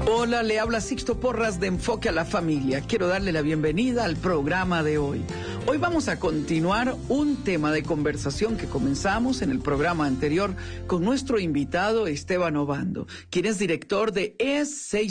Hola, le habla Sixto Porras de Enfoque a la Familia. Quiero darle la bienvenida al programa de hoy. Hoy vamos a continuar un tema de conversación que comenzamos en el programa anterior con nuestro invitado Esteban Obando, quien es director de ES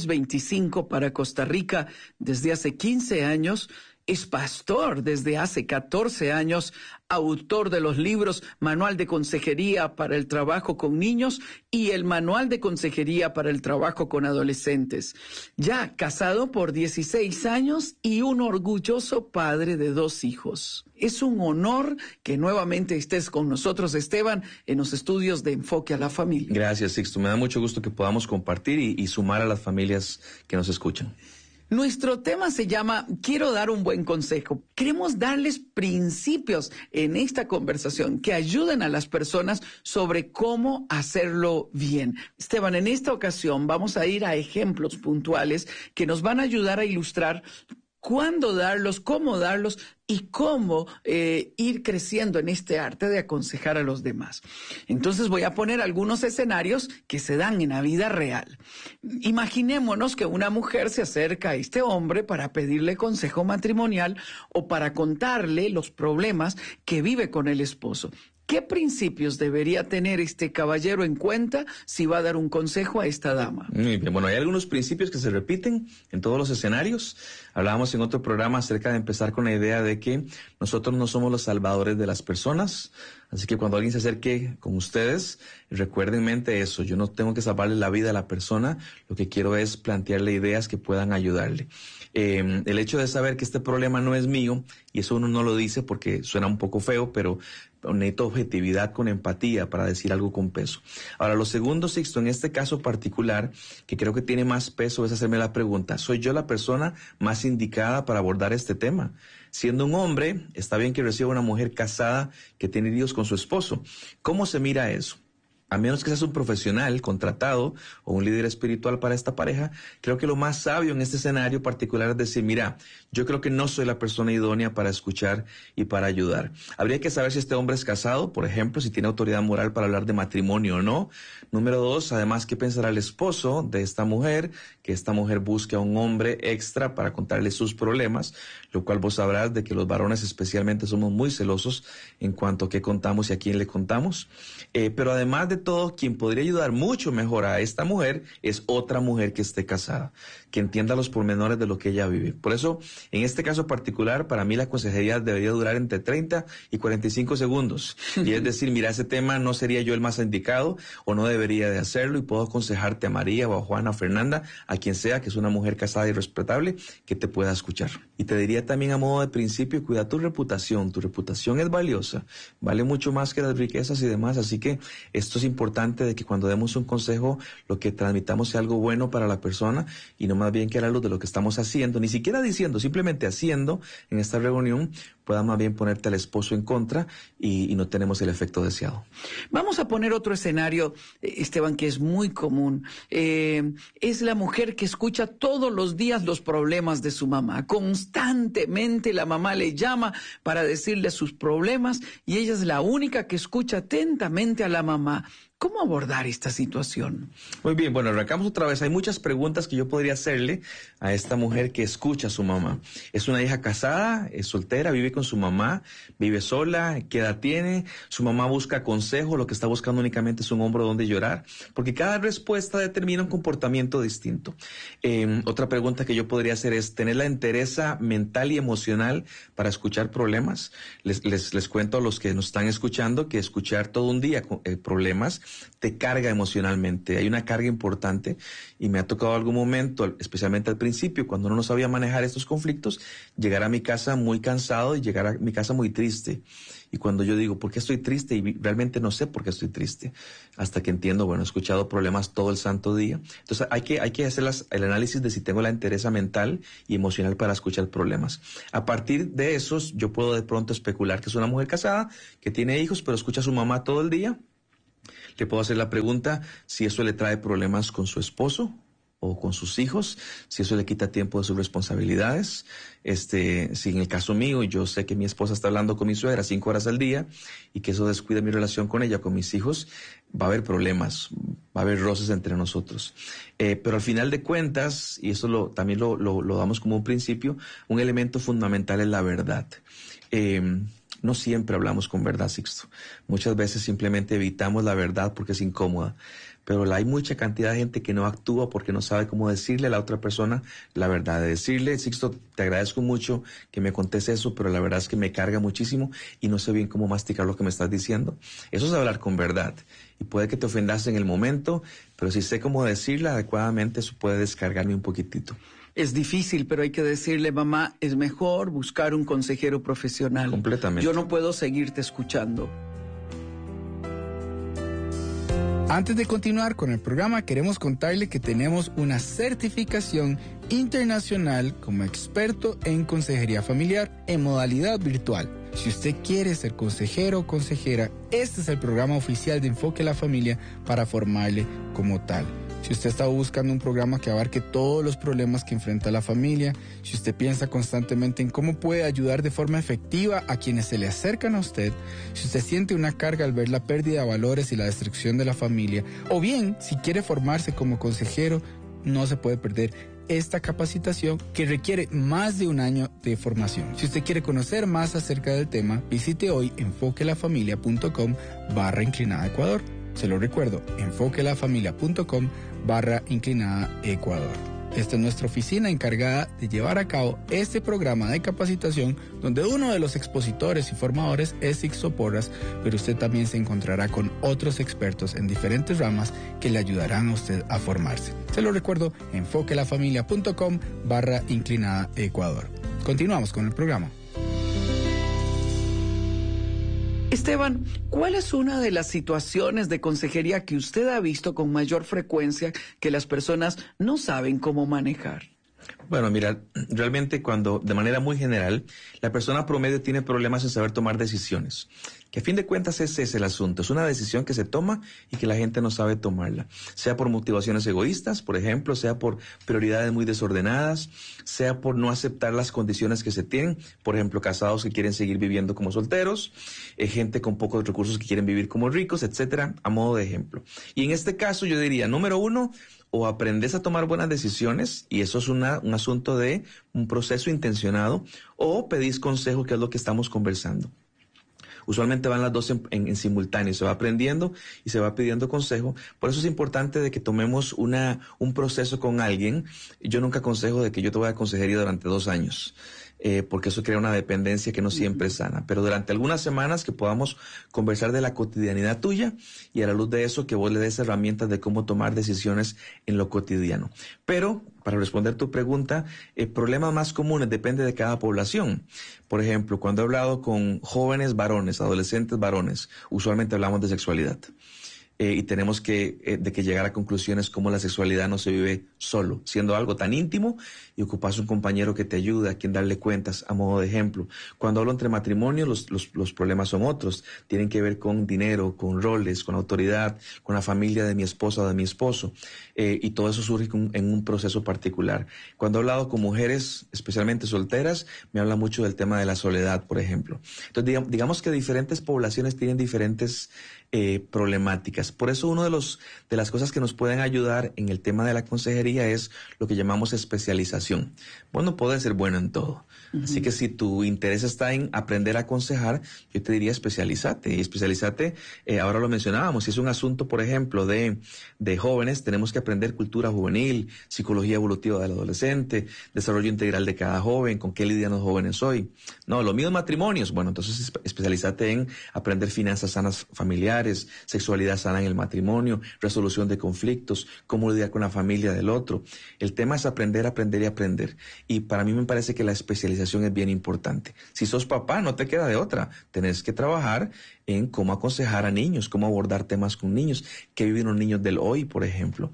625 para Costa Rica desde hace 15 años, es pastor desde hace 14 años, autor de los libros Manual de Consejería para el Trabajo con Niños y el Manual de Consejería para el Trabajo con Adolescentes. Ya casado por 16 años y un orgulloso padre de 2 hijos. Es un honor que nuevamente estés con nosotros, Esteban, en los estudios de Enfoque a la Familia. Gracias, Sixto. Me da mucho gusto que podamos compartir y sumar a las familias que nos escuchan. Nuestro tema se llama Quiero dar un buen consejo. Queremos darles principios en esta conversación que ayuden a las personas sobre cómo hacerlo bien. Esteban, en esta ocasión vamos a ir a ejemplos puntuales que nos van a ayudar a ilustrar cuándo darlos, cómo darlos y cómo ir creciendo en este arte de aconsejar a los demás. Entonces voy a poner algunos escenarios que se dan en la vida real. Imaginémonos que una mujer se acerca a este hombre para pedirle consejo matrimonial o para contarle los problemas que vive con el esposo. ¿Qué principios debería tener este caballero en cuenta si va a dar un consejo a esta dama? Muy bien, bueno, hay algunos principios que se repiten en todos los escenarios. Hablábamos en otro programa acerca de empezar con la idea de que nosotros no somos los salvadores de las personas. Así que cuando alguien se acerque con ustedes, recuerden en mente eso. Yo no tengo que salvarle la vida a la persona. Lo que quiero es plantearle ideas que puedan ayudarle. El hecho de saber que este problema no es mío, y eso uno no lo dice porque suena un poco feo, pero necesito objetividad con empatía para decir algo con peso. Ahora, lo segundo, Sixto, en este caso particular, que creo que tiene más peso, es hacerme la pregunta, ¿soy yo la persona más indicada para abordar este tema? Siendo un hombre, está bien que reciba una mujer casada que tiene hijos con su esposo. ¿Cómo se mira eso? A menos que seas un profesional contratado o un líder espiritual para esta pareja, creo que lo más sabio en este escenario particular es decir, mira, yo creo que no soy la persona idónea para escuchar y para ayudar. Habría que saber si este hombre es casado, por ejemplo, si tiene autoridad moral para hablar de matrimonio o no. Número 2, además, ¿qué pensará el esposo de esta mujer? Que esta mujer busque a un hombre extra para contarle sus problemas, lo cual vos sabrás de que los varones especialmente somos muy celosos en cuanto a qué contamos y a quién le contamos. Pero además de todo, quien podría ayudar mucho mejor a esta mujer es otra mujer que esté casada, que entienda los pormenores de lo que ella vive. Por eso, en este caso particular, para mí la consejería debería durar entre 30 y 45 segundos. Y es decir, mira, ese tema no sería yo el más indicado o no debería de hacerlo y puedo aconsejarte a María o a Juana o Fernanda, a quien sea, que es una mujer casada y respetable, que te pueda escuchar. Y te diría también a modo de principio, cuida tu reputación es valiosa, vale mucho más que las riquezas y demás, así que esto es importante de que cuando demos un consejo, lo que transmitamos sea algo bueno para la persona y no más bien que a la luz de lo que estamos haciendo, ni siquiera diciendo, simplemente haciendo en esta reunión, pueda más bien ponerte al esposo en contra y no tenemos el efecto deseado. Vamos a poner otro escenario, Esteban, que es muy común. Es la mujer que escucha todos los días los problemas de su mamá. Constantemente la mamá le llama para decirle sus problemas y ella es la única que escucha atentamente a la mamá. ¿Cómo abordar esta situación? Muy bien, bueno, arrancamos otra vez. Hay muchas preguntas que yo podría hacerle a esta mujer que escucha a su mamá. ¿Es una hija casada? ¿Es soltera? ¿Vive con su mamá? ¿Vive sola? ¿Qué edad tiene? ¿Su mamá busca consejo? ¿Lo que está buscando únicamente es un hombro donde llorar? Porque cada respuesta determina un comportamiento distinto. Otra pregunta que yo podría hacer es, ¿tener la entereza mental y emocional para escuchar problemas? Les cuento a los que nos están escuchando que escuchar todo un día problemas te carga emocionalmente, hay una carga importante y me ha tocado algún momento, especialmente al principio, cuando uno no sabía manejar estos conflictos, llegar a mi casa muy cansado y llegar a mi casa muy triste. Y cuando yo digo, ¿por qué estoy triste? Y realmente no sé por qué estoy triste. Hasta que entiendo, bueno, he escuchado problemas todo el santo día. Entonces hay que hacer el análisis de si tengo la entereza mental y emocional para escuchar problemas. A partir de esos, yo puedo de pronto especular que es una mujer casada, que tiene hijos, pero escucha a su mamá todo el día. Le puedo hacer la pregunta si eso le trae problemas con su esposo o con sus hijos, si eso le quita tiempo de sus responsabilidades. Si en el caso mío, yo sé que mi esposa está hablando con mi suegra 5 horas al día y que eso descuida mi relación con ella, con mis hijos, va a haber problemas, va a haber roces entre nosotros. Pero al final de cuentas, y eso también lo damos como un principio, un elemento fundamental es la verdad. No siempre hablamos con verdad, Sixto. Muchas veces simplemente evitamos la verdad porque es incómoda. Pero hay mucha cantidad de gente que no actúa porque no sabe cómo decirle a la otra persona la verdad. De decirle, Sixto, te agradezco mucho que me contes eso, pero la verdad es que me carga muchísimo y no sé bien cómo masticar lo que me estás diciendo. Eso es hablar con verdad. Y puede que te ofendas en el momento, pero si sé cómo decirla adecuadamente, eso puede descargarme un poquitito. Es difícil, pero hay que decirle, mamá, es mejor buscar un consejero profesional. Completamente. Yo no puedo seguirte escuchando. Antes de continuar con el programa, queremos contarle que tenemos una certificación internacional como experto en consejería familiar en modalidad virtual. Si usted quiere ser consejero o consejera, este es el programa oficial de Enfoque a la Familia para formarle como tal. Si usted está buscando un programa que abarque todos los problemas que enfrenta la familia, si usted piensa constantemente en cómo puede ayudar de forma efectiva a quienes se le acercan a usted, si usted siente una carga al ver la pérdida de valores y la destrucción de la familia, o bien si quiere formarse como consejero, no se puede perder esta capacitación que requiere más de un año de formación. Si usted quiere conocer más acerca del tema, visite hoy enfoquelafamilia.com/Ecuador. Se lo recuerdo, enfoquelafamilia.com/Ecuador. Esta es nuestra oficina encargada de llevar a cabo este programa de capacitación donde uno de los expositores y formadores es Sixto Porras, pero usted también se encontrará con otros expertos en diferentes ramas que le ayudarán a usted a formarse. Se lo recuerdo, enfoquelafamilia.com/Ecuador. Continuamos con el programa. Esteban, ¿cuál es una de las situaciones de consejería que usted ha visto con mayor frecuencia que las personas no saben cómo manejar? Bueno, mira, realmente cuando, de manera muy general, la persona promedio tiene problemas en saber tomar decisiones, que a fin de cuentas ese es el asunto, es una decisión que se toma y que la gente no sabe tomarla, sea por motivaciones egoístas, por ejemplo, sea por prioridades muy desordenadas, sea por no aceptar las condiciones que se tienen, por ejemplo, casados que quieren seguir viviendo como solteros, gente con pocos recursos que quieren vivir como ricos, etcétera, a modo de ejemplo. Y en este caso yo diría, número uno, o aprendes a tomar buenas decisiones, y eso es un asunto de un proceso intencionado, o pedís consejo, que es lo que estamos conversando. Usualmente van las dos en simultáneo, se va aprendiendo y se va pidiendo consejo. Por eso es importante de que tomemos un proceso con alguien. Yo nunca aconsejo de que yo te voy a consejería durante 2 años. Porque eso crea una dependencia que no siempre es sana. Pero durante algunas semanas que podamos conversar de la cotidianidad tuya y a la luz de eso que vos le des herramientas de cómo tomar decisiones en lo cotidiano. Pero, para responder tu pregunta, problemas más comunes depende de cada población. Por ejemplo, cuando he hablado con jóvenes varones, adolescentes varones, usualmente hablamos de sexualidad. Y tenemos que llegar a conclusiones como la sexualidad no se vive solo, siendo algo tan íntimo y ocupas un compañero que te ayude, a quien darle cuentas a modo de ejemplo. Cuando hablo entre matrimonios, los problemas son otros, tienen que ver con dinero, con roles, con autoridad, con la familia de mi esposa o de mi esposo, y todo eso surge en un proceso particular. Cuando he hablado con mujeres, especialmente solteras, me habla mucho del tema de la soledad, por ejemplo. Entonces, digamos que diferentes poblaciones tienen diferentes problemáticas. Por eso de las cosas que nos pueden ayudar en el tema de la consejería es lo que llamamos especialización. Vos no podés ser bueno en todo. Uh-huh. Así que si tu interés está en aprender a aconsejar, yo te diría especialízate. Y especialízate, ahora lo mencionábamos, si es un asunto, por ejemplo, de jóvenes, tenemos que aprender cultura juvenil, psicología evolutiva del adolescente, desarrollo integral de cada joven, con qué lidian los jóvenes hoy. No, lo mío es matrimonios. Bueno, entonces especialízate en aprender finanzas sanas familiares, sexualidad sana en el matrimonio, resolución de conflictos, cómo lidiar con la familia del otro. El tema es aprender, aprender y aprender. Y para mí me parece que la especialización es bien importante. Si sos papá, no te queda de otra. Tenés que trabajar en cómo aconsejar a niños, cómo abordar temas con niños, qué viven los niños del hoy, por ejemplo.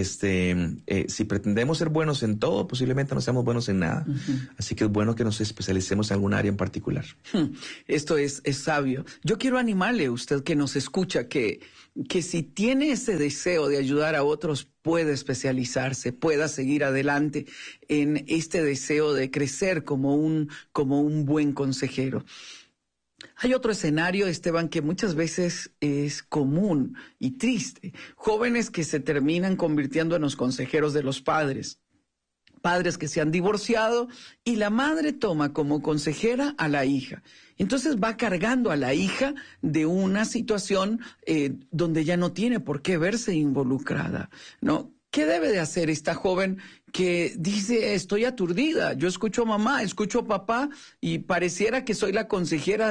Si pretendemos ser buenos en todo, posiblemente no seamos buenos en nada. Uh-huh. Así que es bueno que nos especialicemos en algún área en particular. Esto es sabio. Yo quiero animarle a usted que nos escucha que si tiene ese deseo de ayudar a otros, puede especializarse, pueda seguir adelante en este deseo de crecer como un buen consejero. Hay otro escenario, Esteban, que muchas veces es común y triste. Jóvenes que se terminan convirtiendo en los consejeros de los padres. Padres que se han divorciado y la madre toma como consejera a la hija. Entonces va cargando a la hija de una situación donde ya no tiene por qué verse involucrada, ¿no? ¿Qué debe de hacer esta joven que dice, estoy aturdida, yo escucho a mamá, escucho a papá y pareciera que soy la consejera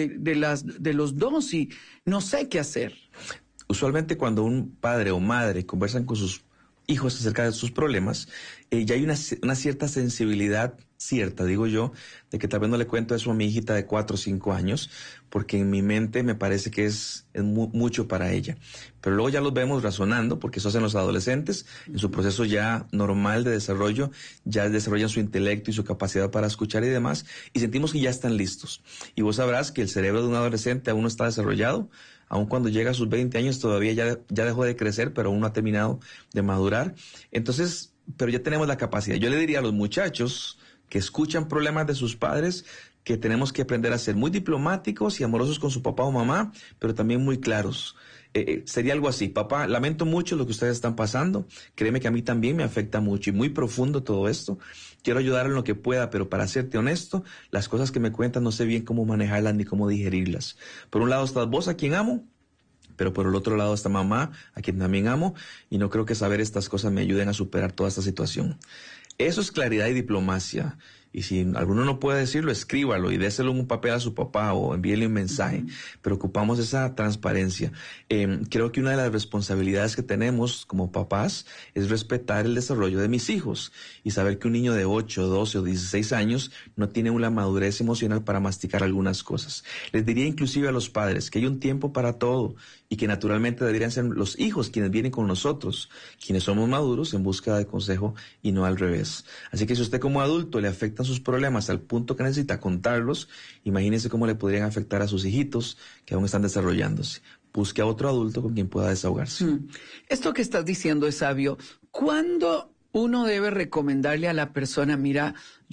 de los dos y no sé qué hacer? Usualmente cuando un padre o madre conversan con sus hijos acerca de sus problemas, ya hay una cierta sensibilidad, digo yo, de que tal vez no le cuento eso a mi hijita de 4 o 5 años, porque en mi mente me parece que es mucho para ella. Pero luego ya los vemos razonando, porque eso hacen los adolescentes, en su proceso ya normal de desarrollo, ya desarrollan su intelecto y su capacidad para escuchar y demás, y sentimos que ya están listos. Y vos sabrás que el cerebro de un adolescente aún no está desarrollado, aun cuando llega a sus 20 años todavía ya dejó de crecer, pero aún no ha terminado de madurar. Entonces, pero ya tenemos la capacidad. Yo le diría a los muchachos que escuchan problemas de sus padres que tenemos que aprender a ser muy diplomáticos y amorosos con su papá o mamá, pero también muy claros. Sería algo así: papá, lamento mucho lo que ustedes están pasando, créeme que a mí también me afecta mucho y muy profundo todo esto. Quiero ayudar en lo que pueda, pero para serte honesto, las cosas que me cuentan no sé bien cómo manejarlas ni cómo digerirlas. Por un lado estás vos, a quien amo, pero por el otro lado está mamá, a quien también amo, y no creo que saber estas cosas me ayuden a superar toda esta situación. Eso es claridad y diplomacia. Y si alguno no puede decirlo, escríbalo y déselo en un papel a su papá o envíele un mensaje. Pero ocupamos esa transparencia. Creo que una de las responsabilidades que tenemos como papás es respetar el desarrollo de mis hijos y saber que un niño de 8, 12 o 16 años no tiene una madurez emocional para masticar algunas cosas. Les diría inclusive a los padres que hay un tiempo para todo y que naturalmente deberían ser los hijos quienes vienen con nosotros, quienes somos maduros en búsqueda de consejo y no al revés. Así que si usted como adulto le afectan sus problemas al punto que necesita contarlos, imagínese cómo le podrían afectar a sus hijitos que aún están desarrollándose. Busque a otro adulto con quien pueda desahogarse. Esto que estás diciendo es sabio. ¿Cuándo uno debe recomendarle a la persona, mira,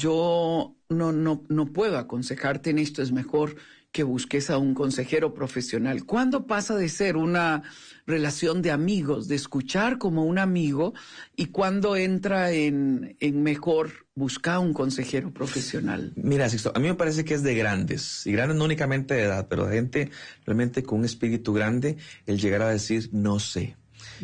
yo no puedo aconsejarte en esto, es mejor que busques a un consejero profesional? ¿Cuándo pasa de ser una relación de amigos, de escuchar como un amigo, y cuándo entra en mejor buscar un consejero profesional? Mira, Sixto, a mí me parece que es de grandes, y grandes no únicamente de edad, pero de gente realmente con un espíritu grande, el llegar a decir no sé.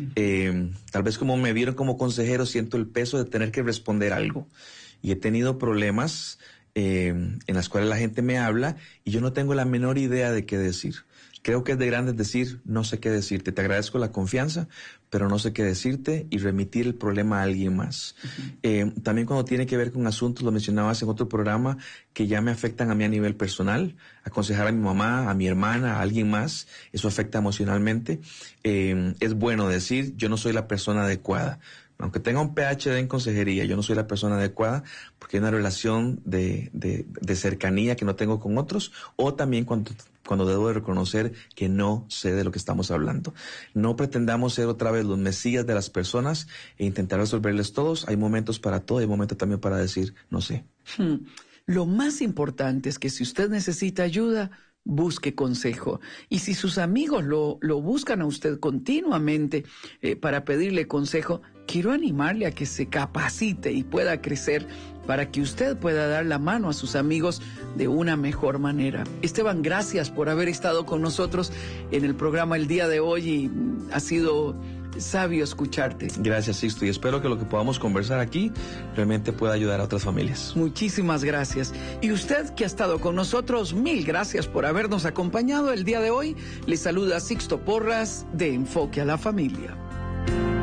Tal vez como me vieron como consejero, siento el peso de tener que responder algo. Y he tenido problemas en las cuales la gente me habla y yo no tengo la menor idea de qué decir. Creo que es de grandes decir, no sé qué decirte, te agradezco la confianza, pero no sé qué decirte, y remitir el problema a alguien más. También cuando tiene que ver con asuntos, lo mencionabas en otro programa, que ya me afectan a mí a nivel personal, aconsejar a mi mamá, a mi hermana, a alguien más, eso afecta emocionalmente. Es bueno decir, yo no soy la persona adecuada. Aunque tenga un PhD en consejería, yo no soy la persona adecuada porque hay una relación de cercanía que no tengo con otros, o también cuando debo de reconocer que no sé de lo que estamos hablando. No pretendamos ser otra vez los mesías de las personas e intentar resolverles todos. Hay momentos para todo y hay momentos también para decir no sé. Lo más importante es que si usted necesita ayuda, busque consejo. Y si sus amigos lo buscan a usted continuamente para pedirle consejo, quiero animarle a que se capacite y pueda crecer para que usted pueda dar la mano a sus amigos de una mejor manera. Esteban, gracias por haber estado con nosotros en el programa el día de hoy, y ha sido sabio escucharte. Gracias, Sixto, y espero que lo que podamos conversar aquí realmente pueda ayudar a otras familias. Muchísimas gracias. Y usted que ha estado con nosotros, mil gracias por habernos acompañado el día de hoy. Le saluda Sixto Porras de Enfoque a la Familia.